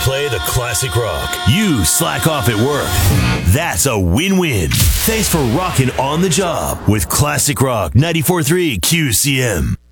play the classic rock. You slack off at work. That's a win-win. Thanks for rocking on the job with Classic Rock 94.3 QCM.